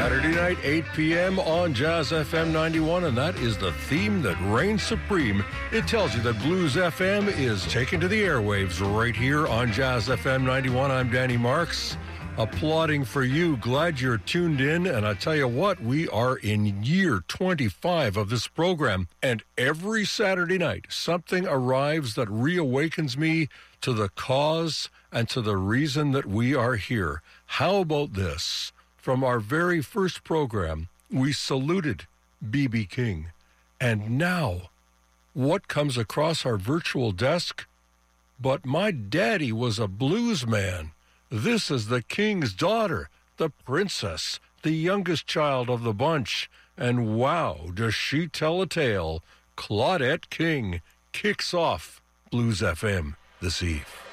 Saturday night, 8 p.m. on Jazz FM 91, and that is the theme that reigns supreme. It tells you that Blues FM is taken to the airwaves right here on Jazz FM 91. I'm Danny Marks, applauding for you. Glad you're tuned in, and I tell you what, we are in year 25 of this program, and every Saturday night, something arrives that reawakens me to the cause and to the reason that we are here. How about this? From our very first program, we saluted B.B. King. And now, what comes across our virtual desk? But my daddy was a blues man. This is the king's daughter, the princess, the youngest child of the bunch. And wow, does she tell a tale. Claudette King kicks off Blues FM this eve.